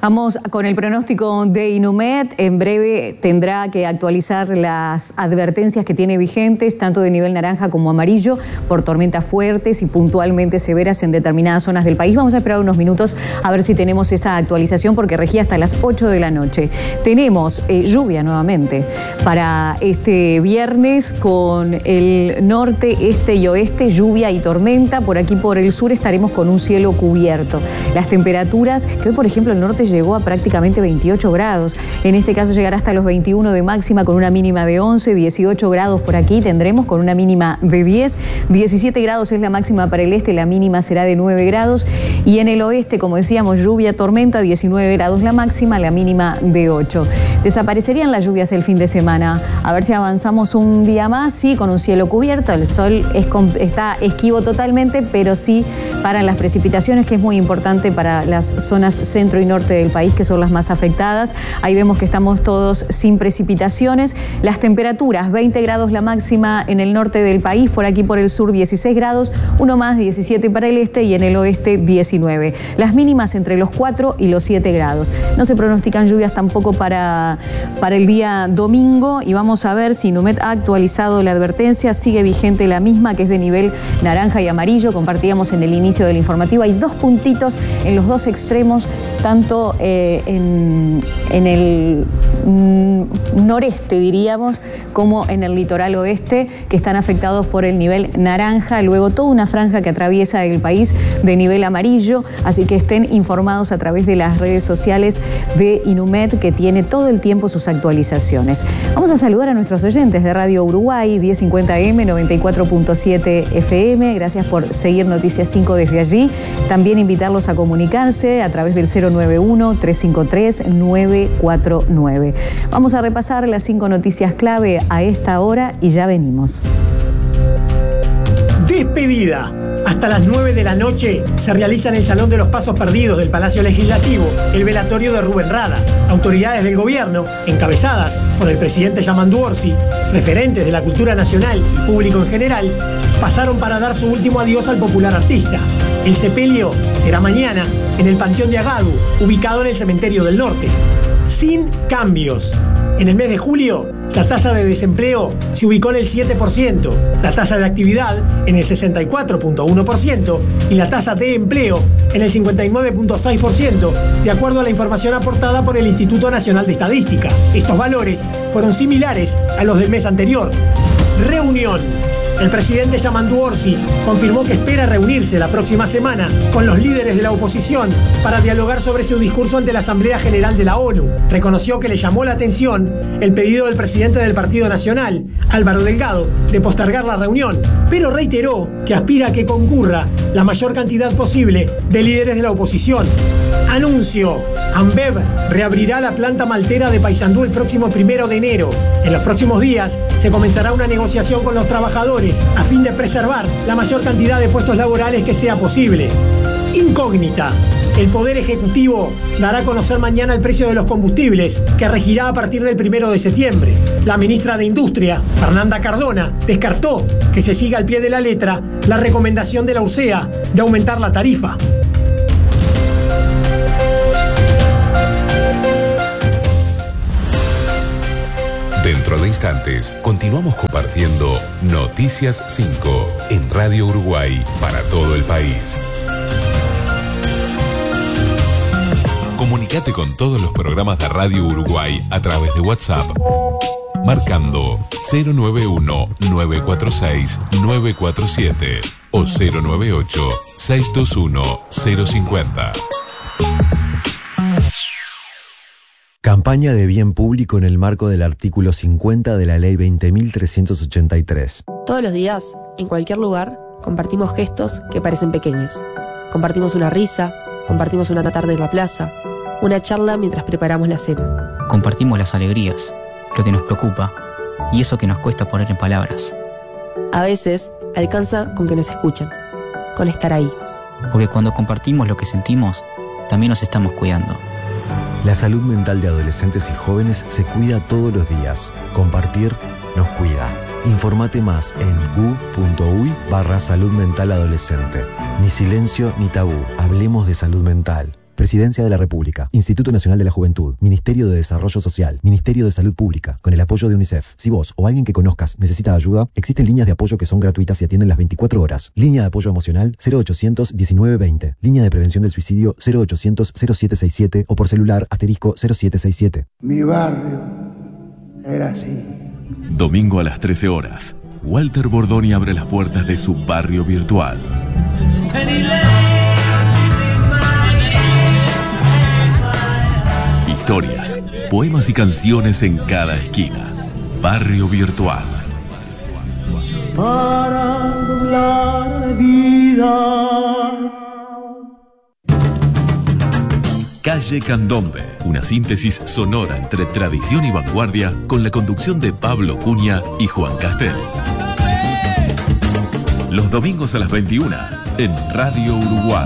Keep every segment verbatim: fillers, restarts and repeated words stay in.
Vamos con el pronóstico de Inumet. En breve tendrá que actualizar las advertencias que tiene vigentes, tanto de nivel naranja como amarillo, por tormentas fuertes y puntualmente severas en determinadas zonas del país. Vamos a esperar unos minutos a ver si tenemos esa actualización, porque regía hasta las ocho de la noche. Tenemos eh, lluvia nuevamente para este viernes con el norte, este y oeste, lluvia y tormenta. Por aquí, por el sur, estaremos con un cielo cubierto. Las temperaturas, que hoy, por ejemplo, el norte llegó a prácticamente veintiocho grados. En este caso llegará hasta los veintiuno de máxima, con una mínima de once, dieciocho grados por aquí tendremos con una mínima de diez, diecisiete grados es la máxima para el este, la mínima será de nueve grados, y en el oeste, como decíamos, lluvia, tormenta, diecinueve grados la máxima, la mínima de ocho. Desaparecerían las lluvias el fin de semana, a ver si avanzamos un día más, sí, con un cielo cubierto, el sol es, está esquivo totalmente, pero sí para las precipitaciones, que es muy importante para las zonas centro y norte del país, que son las más afectadas. Ahí vemos que estamos todos sin precipitaciones. Las temperaturas, veinte grados la máxima en el norte del país, por aquí por el sur dieciséis grados, uno más, diecisiete para el este, y en el oeste diecinueve. Las mínimas entre los cuatro y los siete grados. No se pronostican lluvias tampoco para, para el día domingo, y vamos a ver si Inumet ha actualizado la advertencia. Sigue vigente la misma, que es de nivel naranja y amarillo. Compartíamos en el inicio del informativo, hay dos puntitos en los dos extremos, tanto eh, en, en el mm, noreste, diríamos, como en el litoral oeste, que están afectados por el nivel naranja. Luego toda una franja que atraviesa el país de nivel amarillo, así que estén informados a través de las redes sociales de Inumet, que tiene todo el tiempo sus actualizaciones. Vamos a saludar a nuestros oyentes de Radio Uruguay, diez cincuenta eme, noventa y cuatro punto siete efe eme. Gracias por seguir Noticias cinco desde allí. También invitarlos a comunicarse a través del cero nueve uno, tres cinco tres, nueve cuatro nueve. Vamos a repasar las cinco noticias clave a esta hora y ya venimos. Despedida. Hasta las nueve de la noche se realiza en el Salón de los Pasos Perdidos del Palacio Legislativo el velatorio de Rubén Rada. Autoridades del gobierno, encabezadas por el presidente Yamandu Orsi, referentes de la cultura nacional y público en general, pasaron para dar su último adiós al popular artista. El sepelio será mañana en el Panteón de Agadu, ubicado en el Cementerio del Norte. Sin cambios. En el mes de julio, la tasa de desempleo se ubicó en el siete por ciento, la tasa de actividad en el sesenta y cuatro punto uno por ciento y la tasa de empleo en el cincuenta y nueve punto seis por ciento, de acuerdo a la información aportada por el Instituto Nacional de Estadística. Estos valores fueron similares a los del mes anterior. Reunión. El presidente Yamandu Orsi confirmó que espera reunirse la próxima semana con los líderes de la oposición para dialogar sobre su discurso ante la Asamblea General de la ONU. Reconoció que le llamó la atención el pedido del presidente del Partido Nacional, Álvaro Delgado, de postergar la reunión, pero reiteró que aspira a que concurra la mayor cantidad posible de líderes de la oposición. Anuncio. Ambev reabrirá la planta maltera de Paysandú el próximo primero de enero. En los próximos días se comenzará una negociación con los trabajadores a fin de preservar la mayor cantidad de puestos laborales que sea posible. Incógnita. El Poder Ejecutivo dará a conocer mañana el precio de los combustibles, que regirá a partir del primero de septiembre. La ministra de Industria, Fernanda Cardona, descartó que se siga al pie de la letra la recomendación de la U R S E A de aumentar la tarifa. Dentro de instantes, continuamos compartiendo Noticias cinco en Radio Uruguay para todo el país. Comunicate con todos los programas de Radio Uruguay a través de WhatsApp, marcando cero nueve uno, nueve cuatro seis, nueve cuatro siete o cero nueve ocho, seis dos uno, cero cinco cero. Campaña de bien público en el marco del artículo cincuenta de la Ley veinte mil trescientos ochenta y tres. Todos los días, en cualquier lugar, compartimos gestos que parecen pequeños. Compartimos una risa, compartimos una tarde en la plaza, una charla mientras preparamos la cena. Compartimos las alegrías, lo que nos preocupa y eso que nos cuesta poner en palabras. A veces, alcanza con que nos escuchen, con estar ahí. Porque cuando compartimos lo que sentimos, también nos estamos cuidando. La salud mental de adolescentes y jóvenes se cuida todos los días. Compartir nos cuida. Informate más en gu.uy barra salud mental adolescente. Ni silencio ni tabú. Hablemos de salud mental. Presidencia de la República, Instituto Nacional de la Juventud, Ministerio de Desarrollo Social, Ministerio de Salud Pública, con el apoyo de UNICEF. Si vos o alguien que conozcas necesita ayuda, existen líneas de apoyo que son gratuitas y atienden las veinticuatro horas. Línea de apoyo emocional cero ochocientos diecinueve veinte. Línea de prevención del suicidio cero ochocientos cero siete sesenta y siete o por celular asterisco cero siete sesenta y siete. Mi barrio era así. Domingo a las trece horas, Walter Bordoni abre las puertas de su barrio virtual. Historias, poemas y canciones en cada esquina. Barrio virtual. Para doblar la vida. Calle Candombe, una síntesis sonora entre tradición y vanguardia con la conducción de Pablo Cunha y Juan Castel. Los domingos a las veintiuna en Radio Uruguay.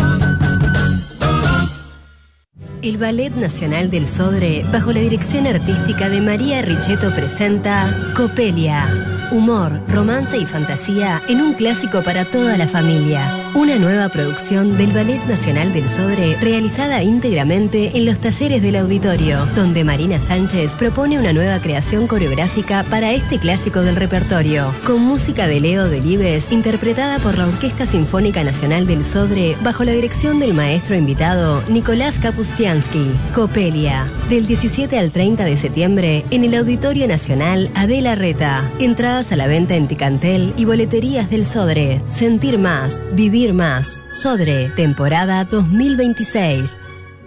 El Ballet Nacional del Sodre, bajo la dirección artística de María Richetto, presenta Copelia. Humor, romance y fantasía en un clásico para toda la familia. Una nueva producción del Ballet Nacional del Sodre realizada íntegramente en los talleres del auditorio, donde Marina Sánchez propone una nueva creación coreográfica para este clásico del repertorio, con música de Leo Delibes, interpretada por la Orquesta Sinfónica Nacional del Sodre, bajo la dirección del maestro invitado Nicolás Kapustiansky. Copelia, del diecisiete al treinta de septiembre en el Auditorio Nacional Adela Reta. Entradas a la venta en Ticantel y boleterías del Sodre. Sentir más, vivir más. Sodre, temporada dos mil veintiséis.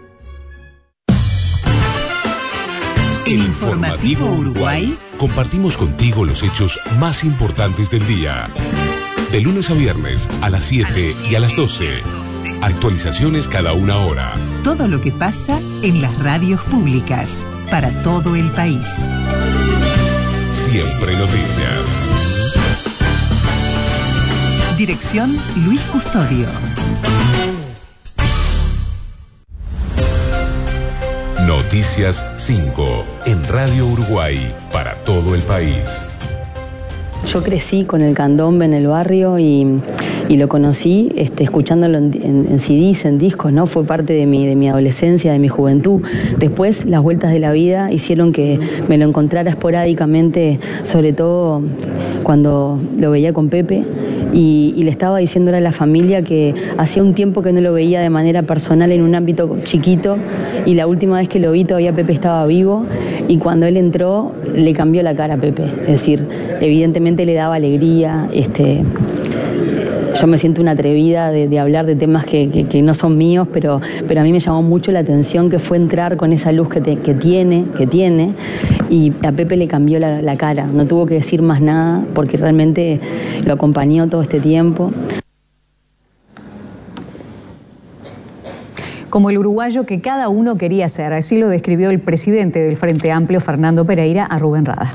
En Informativo Uruguay compartimos contigo los hechos más importantes del día. De lunes a viernes a las siete y a las doce. Actualizaciones cada una hora. Todo lo que pasa en las radios públicas para todo el país. Siempre noticias. Dirección Luis Custodio. Noticias cinco en Radio Uruguay para todo el país. Yo crecí con el candombe en el barrio y, y lo conocí este, escuchándolo en, en, en C Ds, en discos, ¿no? Fue parte de mi, de mi adolescencia, de mi juventud. Después, las vueltas de la vida hicieron que me lo encontrara esporádicamente, sobre todo cuando lo veía con Pepe. Y, y le estaba diciendo a la familia que hacía un tiempo que no lo veía de manera personal en un ámbito chiquito, y la última vez que lo vi todavía Pepe estaba vivo, y cuando él entró le cambió la cara a Pepe, es decir, evidentemente le daba alegría. Este, yo me siento una atrevida de, de hablar de temas que, que, que no son míos, pero, pero a mí me llamó mucho la atención que fue entrar con esa luz que, te, que tiene, que tiene, y a Pepe le cambió la, la cara, no tuvo que decir más nada porque realmente lo acompañó todo este tiempo. Como el uruguayo que cada uno quería ser, así lo describió el presidente del Frente Amplio, Fernando Pereira, a Rubén Rada.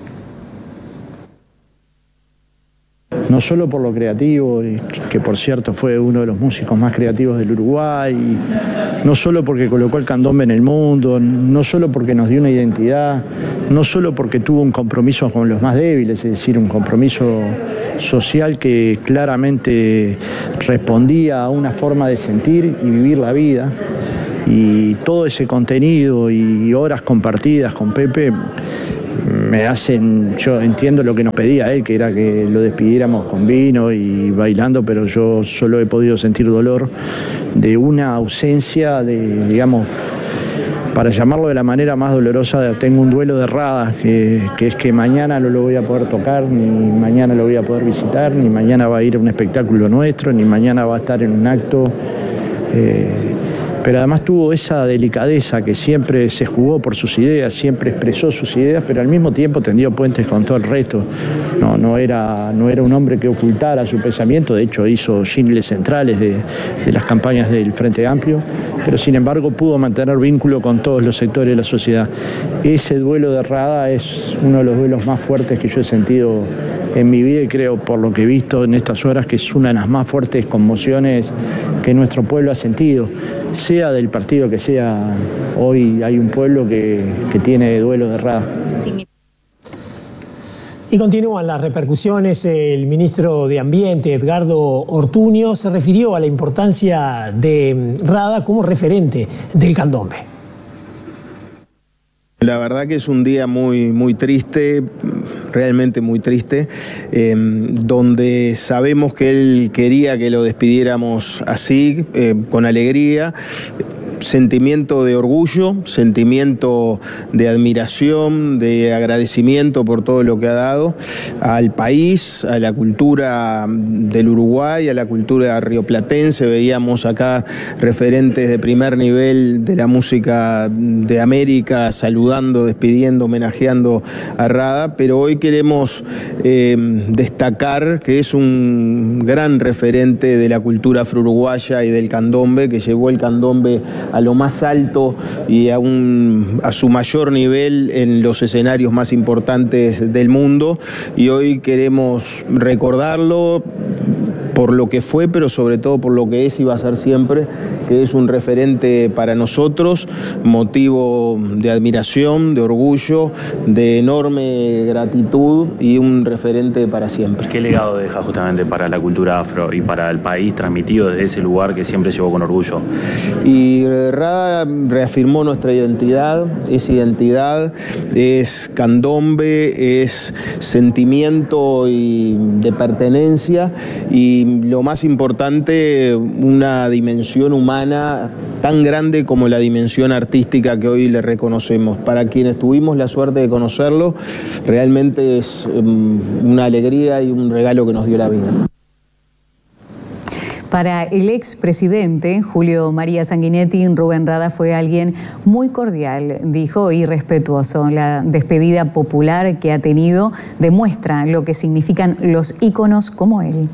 No solo por lo creativo, que por cierto fue uno de los músicos más creativos del Uruguay, no solo porque colocó el candombe en el mundo, no solo porque nos dio una identidad, no solo porque tuvo un compromiso con los más débiles, es decir, un compromiso social que claramente respondía a una forma de sentir y vivir la vida, y todo ese contenido y horas compartidas con Pepe me hacen, yo entiendo lo que nos pedía él, que era que lo despidiéramos con vino y bailando, pero yo solo he podido sentir dolor de una ausencia de, digamos, para llamarlo de la manera más dolorosa, tengo un duelo de Rada, que, que es que mañana no lo voy a poder tocar, ni mañana lo voy a poder visitar, ni mañana va a ir a un espectáculo nuestro, ni mañana va a estar en un acto. Eh, pero además tuvo esa delicadeza que siempre se jugó por sus ideas, siempre expresó sus ideas, pero al mismo tiempo tendió puentes con todo el resto. No, no era, no era un hombre que ocultara su pensamiento, de hecho hizo jingles centrales de, de las campañas del Frente Amplio, pero sin embargo pudo mantener vínculo con todos los sectores de la sociedad. Ese duelo de Rada es uno de los duelos más fuertes que yo he sentido en mi vida, y creo, por lo que he visto en estas horas, que es una de las más fuertes conmociones que nuestro pueblo ha sentido, sea del partido que sea. Hoy hay un pueblo que, que tiene duelo de Rada. Y continúan las repercusiones. El ministro de Ambiente, Edgardo Ortuño, se refirió a la importancia de Rada como referente del candombe. La verdad que es un día muy, muy triste, realmente muy triste, eh, donde sabemos que él quería que lo despidiéramos así, eh, con alegría. Sentimiento de orgullo, sentimiento de admiración, de agradecimiento por todo lo que ha dado al país, a la cultura del Uruguay, a la cultura rioplatense. Veíamos acá referentes de primer nivel de la música de América saludando, despidiendo, homenajeando a Rada, pero hoy queremos eh, destacar que es un gran referente de la cultura afro-uruguaya y del candombe, que llevó el candombe a lo más alto y a, un, a su mayor nivel en los escenarios más importantes del mundo, y hoy queremos recordarlo por lo que fue, pero sobre todo por lo que es y va a ser siempre, que es un referente para nosotros, motivo de admiración, de orgullo, de enorme gratitud y un referente para siempre. ¿Qué legado deja justamente para la cultura afro y para el país transmitido desde ese lugar que siempre llevó con orgullo? Y Rada reafirmó nuestra identidad, esa identidad es candombe, es sentimiento y de pertenencia, y lo más importante, una dimensión humana tan grande como la dimensión artística que hoy le reconocemos. Para quienes tuvimos la suerte de conocerlo, realmente es um, una alegría y un regalo que nos dio la vida. Para el expresidente Julio María Sanguinetti, Rubén Rada fue alguien muy cordial, dijo, y respetuoso. La despedida popular que ha tenido demuestra lo que significan los íconos como él.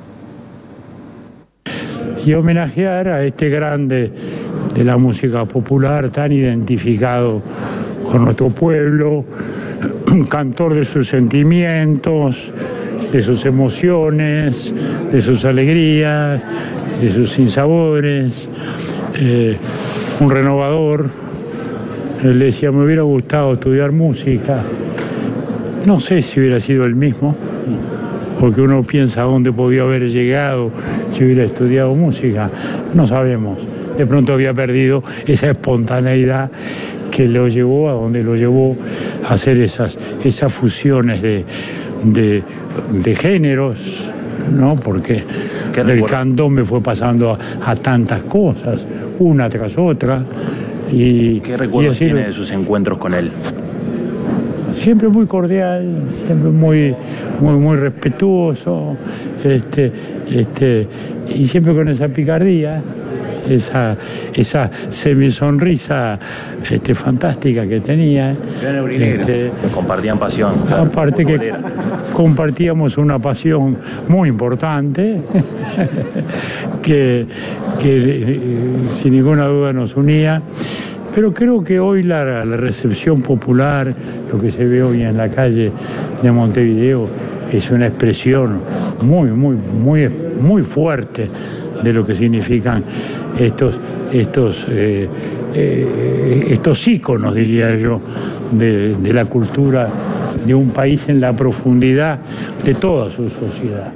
Y homenajear a este grande de la música popular, tan identificado con nuestro pueblo, un cantor de sus sentimientos, de sus emociones, de sus alegrías, de sus sinsabores, eh, un renovador. Él decía, me hubiera gustado estudiar música. No sé si hubiera sido el mismo, porque uno piensa a dónde podía haber llegado si hubiera estudiado música. No sabemos. De pronto había perdido esa espontaneidad que lo llevó a donde lo llevó a hacer esas, esas fusiones de, de, de géneros, ¿no? Porque el candombe fue pasando a, a tantas cosas, una tras otra. Y, ¿Qué recuerdos y así tiene lo, de sus encuentros con él? Siempre muy cordial, siempre muy, muy, muy respetuoso, este, este, y siempre con esa picardía, esa, esa semisonrisa este, fantástica que tenía. Este, compartían pasión. Claro, aparte que compartíamos una pasión muy importante, que, que sin ninguna duda nos unía. Pero creo que hoy la, la recepción popular, lo que se ve hoy en la calle de Montevideo, es una expresión muy, muy, muy, muy fuerte de lo que significan estos, estos, eh, eh, estos íconos, diría yo, de, de la cultura de un país en la profundidad de toda su sociedad.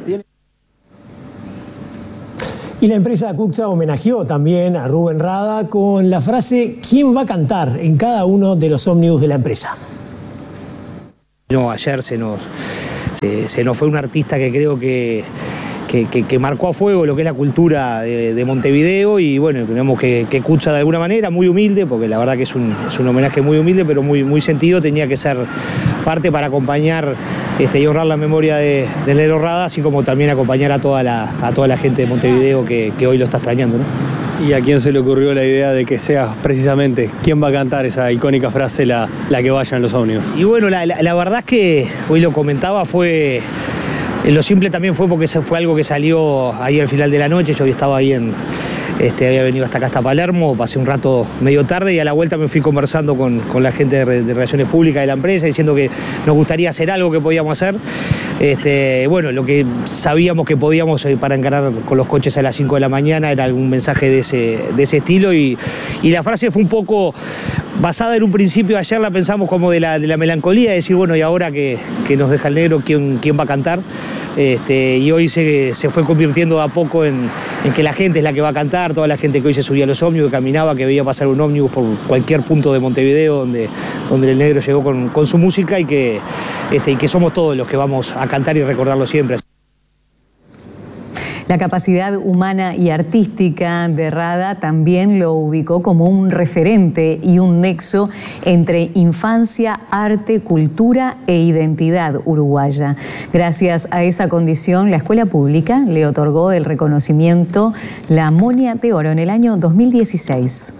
Y la empresa Cuxa homenajeó también a Rubén Rada con la frase ¿quién va a cantar? En cada uno de los ómnibus de la empresa. No, ayer se nos, se, se nos fue un artista que creo que, que, que, que marcó a fuego lo que es la cultura de, de Montevideo, y bueno, tenemos que, que Cuxa de alguna manera, muy humilde, porque la verdad que es un, es un homenaje muy humilde, pero muy, muy sentido, tenía que ser parte para acompañar este, y honrar la memoria de, de Nero Rada, así como también acompañar a toda la, a toda la gente de Montevideo que, que hoy lo está extrañando, ¿no? ¿Y a quién se le ocurrió la idea de que sea precisamente quién va a cantar esa icónica frase, la, la que vaya en los ómnibus? Y bueno, la, la, la verdad es que hoy lo comentaba, fue... Lo simple también fue porque fue algo que salió ahí al final de la noche. Yo estaba ahí en, este, había venido hasta acá, hasta Palermo, pasé un rato medio tarde y a la vuelta me fui conversando con, con la gente de, de Relaciones Públicas de la empresa, diciendo que nos gustaría hacer algo que podíamos hacer. Este, bueno, lo que sabíamos que podíamos eh, para encarar con los coches a las cinco de la mañana era algún mensaje de ese, de ese estilo y, y la frase fue un poco basada en un principio, ayer la pensamos como de la, de la melancolía, de decir, bueno, y ahora que, que nos deja el negro, ¿quién, quién va a cantar? Este, y hoy se, se fue convirtiendo de a poco en, en que la gente es la que va a cantar, toda la gente que hoy se subía a los ómnibus, que caminaba, que veía pasar un ómnibus por cualquier punto de Montevideo donde, donde el negro llegó con, con su música y que, este, y que somos todos los que vamos a cantar y recordarlo siempre. La capacidad humana y artística de Rada también lo ubicó como un referente y un nexo entre infancia, arte, cultura e identidad uruguaya. Gracias a esa condición, la escuela pública le otorgó el reconocimiento La Monia de Oro en el año dos mil dieciséis.